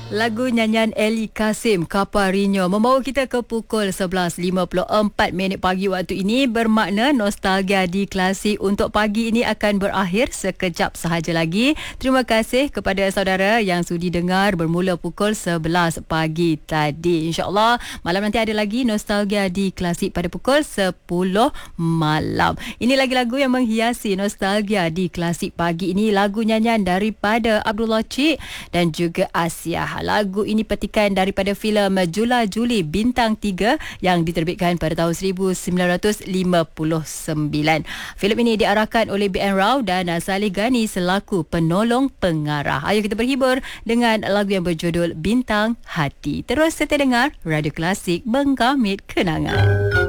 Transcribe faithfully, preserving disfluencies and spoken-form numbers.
Lagu nyanyian Eli Kasim, Kaparinyo, membawa kita ke pukul sebelas lima puluh empat minit pagi waktu ini, bermakna nostalgia di Klasik untuk pagi ini akan berakhir sekejap sahaja lagi. Terima kasih kepada saudara yang sudi dengar bermula pukul sebelas pagi tadi. InsyaAllah malam nanti ada lagi nostalgia di Klasik pada pukul sepuluh malam. Ini lagi lagu yang menghiasi nostalgia di Klasik pagi ini, lagu nyanyian daripada Abdullah Cik dan juga Asia. Lagu ini petikan daripada filem Jula Juli Bintang tiga yang diterbitkan pada tahun seribu sembilan ratus lima puluh sembilan. Filem ini diarahkan oleh B N Rao dan Saleh Ghani selaku penolong pengarah. Ayo kita berhibur dengan lagu yang berjudul Bintang Hati. Terus setia dengar Radio Klasik, menggamit kenangan.